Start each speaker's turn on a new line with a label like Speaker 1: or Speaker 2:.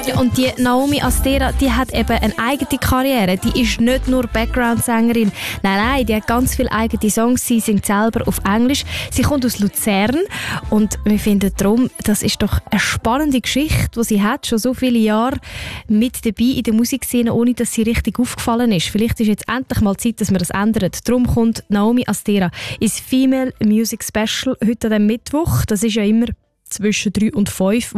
Speaker 1: Ja, und die Naomi Astera, die hat eben eine eigene Karriere. Die ist nicht nur Background-Sängerin. Nein, die hat ganz viele eigene Songs. Sie singt selber auf Englisch. Sie kommt aus Luzern und wir finden darum, das ist doch eine spannende Geschichte, die sie hat, schon so viele Jahre mit dabei in der Musikszene, ohne dass sie richtig aufgefallen ist. Vielleicht ist jetzt endlich mal Zeit, dass wir das ändern. Darum kommt Naomi Astera ins Female Music Special heute an diesem Mittwoch. Das ist ja immer zwischen 3 und 5,